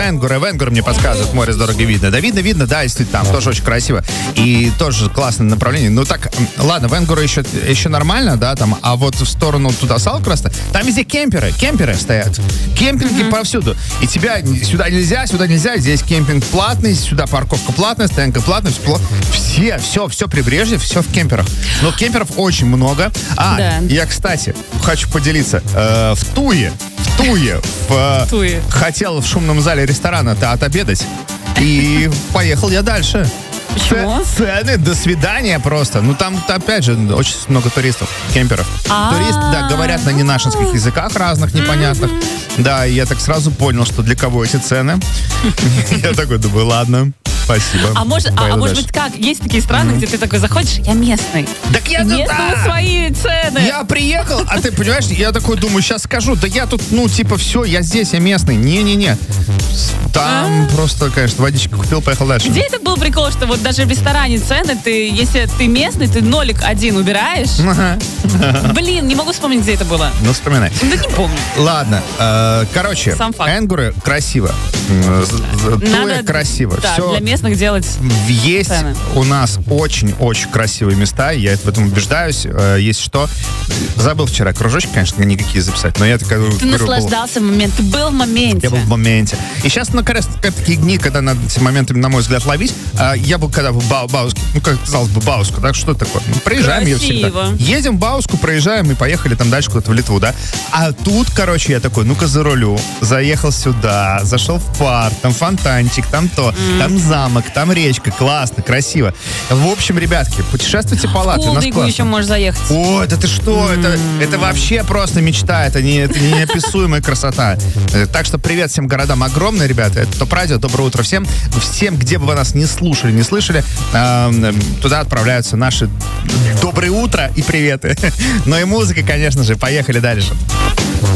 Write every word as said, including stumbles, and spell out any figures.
Венгур, Венгур мне подсказывает, море с дороги видно. Да, видно, видно, да, действительно, там тоже очень красиво. И тоже классное направление. Ну так, ладно, Венгур еще, еще нормально, да, там, а вот в сторону туда, Салкраста, там везде кемперы, кемперы стоят. Кемпинги mm-hmm. повсюду. И тебя сюда нельзя, сюда нельзя, здесь кемпинг платный, сюда парковка платная, стоянка платная, все, все, все прибрежье, все в кемперах. Но кемперов очень много. А, да. я, кстати, хочу поделиться. Э, в Туе, в Туе, в, Туе. хотел в шумном зале ресторана-то отобедать. И поехал я дальше. Почему? Цены, до свидания просто. Ну, там, опять же, очень много туристов, кемперов. Туристы, да, говорят на ненашинских языках разных, непонятных. Да, и я так сразу понял, что для кого эти цены. Я такой думаю, ладно. Спасибо. А может, а, а может быть как? Есть такие страны, mm-hmm. где ты такой заходишь, я местный. Так я местные да. свои цены. Я приехал, а ты понимаешь, я такой думаю, сейчас скажу, да я тут, ну, типа, все, я здесь, я местный. Не-не-не. Там а? просто, конечно, водичку купил, поехал дальше. Где это был прикол, что вот даже в ресторане цены, ты, если ты местный, ты нолик один убираешь? Ага. Блин, не могу вспомнить, где это было. Ну, вспоминай. Да не помню. Ладно, э, короче, Энгуры красиво. Туя красиво. Да, все для местных делать есть цены. У нас очень-очень красивые места, я в этом убеждаюсь. Есть что. Забыл вчера кружочки, конечно, никакие записать, но я так говорю... Ты наслаждался моментом, ты был в моменте. Я был в моменте. И сейчас, ну, как раз такие дни, когда надо эти моменты, на мой взгляд, ловить. Я был когда в Бау- Бауске, ну, как казалось бы, Бауску, так что такое? Ну, проезжаем ее всегда. Едем в Бауску, проезжаем и поехали там дальше куда-то в Литву, да? А тут, короче, я такой, ну-ка за рулю. Заехал сюда, зашел в парк, там фонтанчик, там то, mm. там замок, там речка, классно, красиво. В общем, ребятки, путешествуйте по Латвии, у нас классно. Еще можешь заехать. Ой, да ты что, mm. это, это вообще просто мечта, это, не, это неописуемая красота. Так что привет всем городам огромное, ребята, это ТОП Радио, доброе утро всем. Всем, где бы вы нас не слушали, не слышали, э, туда отправляются наши доброе утро и приветы. Ну и музыка, конечно же, поехали дальше.